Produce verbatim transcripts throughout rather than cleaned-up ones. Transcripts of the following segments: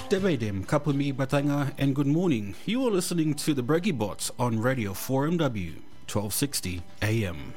Devedem Kapumi Batanga and good morning. You are listening to the Breggy Bots on Radio four M W, twelve sixty A M.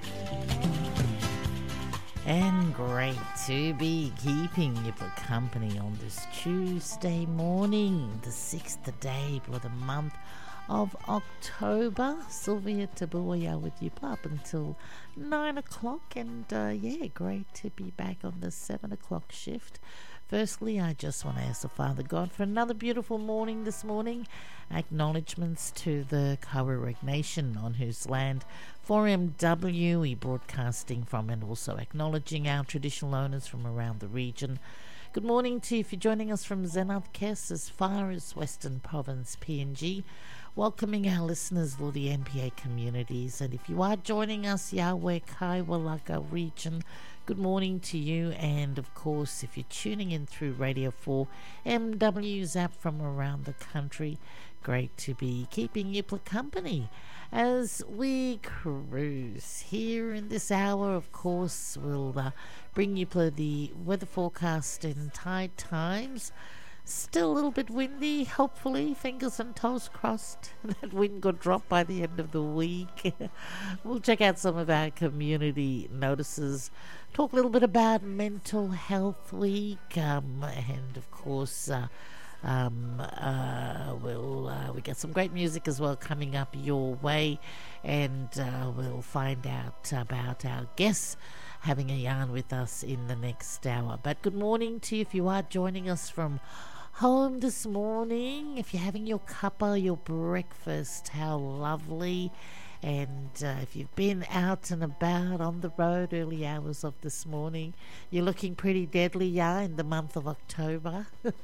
And great to be keeping you for company on this Tuesday morning, the sixth day of the month of October. Sylvia Tabuya with you up until nine o'clock, and uh, yeah, great to be back on the seven o'clock shift. Firstly, I just want to ask the Father God for another beautiful morning this morning. Acknowledgements to the Kawurrek Nation, on whose land four M W is broadcasting from, and also acknowledging our traditional owners from around the region. Good morning to you if you're joining us from Zenadkes as far as Western Province P N G. Welcoming our listeners for the M P A communities, and if you are joining us Yahweh Kaiwalaga region, good morning to you. And of course, if you're tuning in through Radio four M W Zap from around the country, great to be keeping you for company as we cruise here in this hour. Of course, we'll uh, bring you for the weather forecast in tide times. Still a little bit windy, hopefully, fingers and toes crossed, that wind got dropped by the end of the week. We'll check out some of our community notices, talk a little bit about Mental Health Week, um, and of course, uh, um, uh, we'll uh, we got some great music as well coming up your way, and uh, we'll find out about our guests having a yarn with us in the next hour. But good morning to you if you are joining us from home this morning. If you're having your cuppa, your breakfast, how lovely. And uh, if you've been out and about on the road early hours of this morning, you're looking pretty deadly, yeah, in the month of October.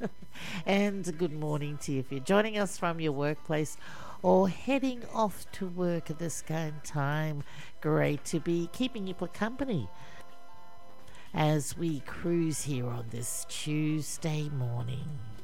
And good morning to you if you're joining us from your workplace or heading off to work at this kind of time. Great to be keeping you for company as we cruise here on this Tuesday morning.